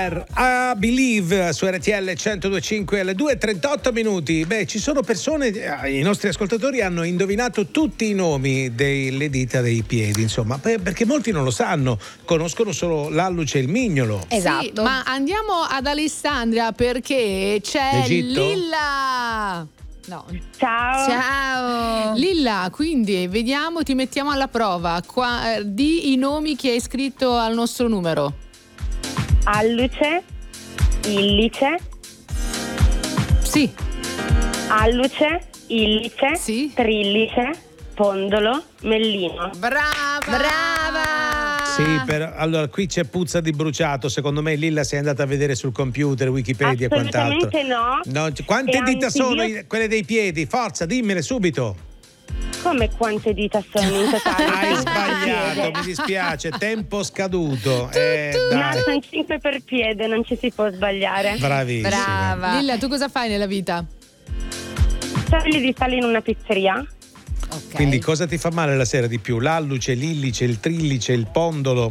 Air, I Believe su RTL 102.5 alle 2:38 minuti. Beh, ci sono persone, i nostri ascoltatori hanno indovinato tutti i nomi delle dita dei piedi, insomma, perché molti non lo sanno, conoscono solo l'alluce e il mignolo. Esatto. Sì, ma andiamo ad Alessandria perché c'è L'Egitto? Lilla. No. Ciao. Lilla, quindi vediamo, ti mettiamo alla prova. Di i nomi che hai scritto al nostro numero. Alluce, illice, Sì. alluce, illice, Sì. trillice, pondolo, mellino. Brava. Sì, allora qui c'è puzza di bruciato. Secondo me Lilla sei andata a vedere sul computer, Wikipedia e quant'altro. Assolutamente no. Quante E dita anzi, sono io- quelle dei piedi? Forza, dimmele subito. Come quante dita sono in totale? Hai Cinque sbagliato, piede. mi dispiace, tempo scaduto. No, Dai. sono 5 per piede, non ci si può sbagliare. Bravissima. Brava. Lilla, tu cosa fai nella vita? Scegli di stare in una pizzeria? Ok. Quindi cosa ti fa male la sera di più? L'alluce, l'illice, il trillice, il pondolo?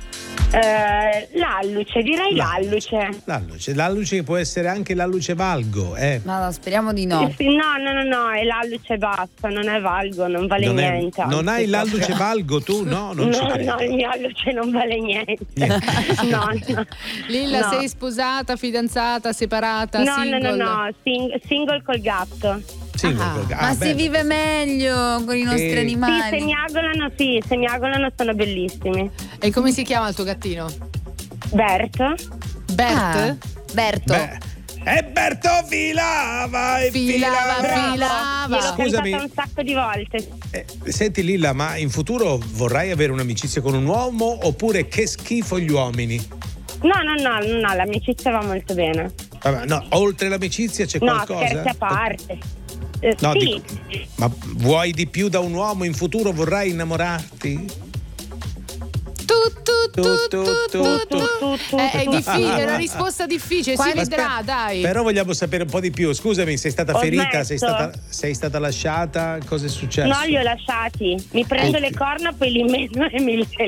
L'alluce, direi l'alluce. L'alluce che può essere anche l'alluce valgo, No, speriamo di no. Sì, no, è l'alluce e basta, non è valgo, non vale niente. Non hai anzi, l'alluce proprio. valgo tu? No, non ci credo. No, il mio alluce non vale niente. No. Lilla, No. sei sposata, fidanzata, separata, No, single? no, single col gatto. Ma si vive meglio con i nostri Sì. animali. Se mi agolano sono bellissimi. E come si chiama il tuo gattino? Berto? Bert? Ah, Berto. E Berto filava e Filava. Gliel'ho Scusami. cantata un sacco di volte. Senti Lilla, ma in futuro vorrai avere un'amicizia con un uomo oppure che schifo gli uomini? No, l'amicizia va molto bene. Vabbè, no, oltre l'amicizia c'è No, qualcosa? scherzi a parte. No, sì. dico, ma vuoi di più da un uomo in futuro? Vorrai innamorarti? È difficile, è una risposta difficile, si vedrà, dai. Però vogliamo sapere un po' di più. Scusami, sei stata Ho ferita? smesso. Sei stata lasciata? Cosa è successo? No, li ho lasciati. Mi prendo le corna, poi li meno e mi li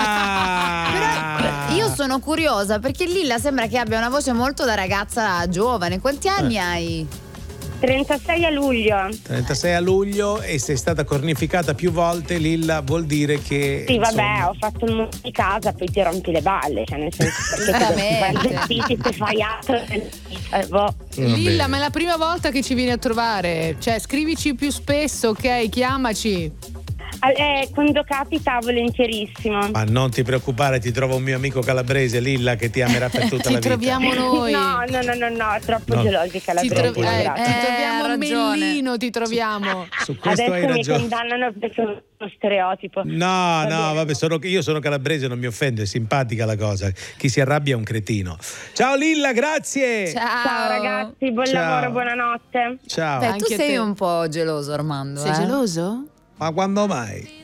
Però io sono curiosa perché Lilla sembra che abbia una voce molto da ragazza giovane. Quanti anni hai? 36 a luglio. 36 a luglio e sei stata cornificata più volte, Lilla, vuol dire che Sì, vabbè, insomma, ho fatto il muso di casa, poi ti rompi le balle, cioè nel senso perché ti se fai altro. Lilla, ma è la prima volta che ci vieni a trovare, cioè scrivici più spesso, ok? Chiamaci. Quando capita, volentierissimo. ma non ti preoccupare, ti trovo un mio amico calabrese, Lilla, che ti amerà per tutta Ti la vita. troviamo noi. No, troppo No. gelosa la Ti Bresi, troviamo ha un ragione. Mellino, ti troviamo. Su questo Adesso hai mi ragione. condannano perché sono uno stereotipo. No, bene. vabbè, io sono calabrese, non mi offendo, è simpatica la cosa. Chi si arrabbia è un cretino. Ciao Lilla, grazie. Ciao ragazzi, buon Ciao. lavoro, buonanotte. Ciao. Beh, tu Anche sei te. un po' geloso, Armando. Sei geloso? Ma quando mai?